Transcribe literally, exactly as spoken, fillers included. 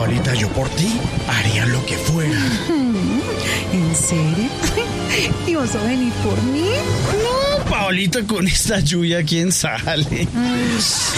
Paolita, yo por ti haría lo que fuera. ¿En serio? ¿Y vas a venir por mí? No, Paolita, con esta lluvia, ¿quién sale?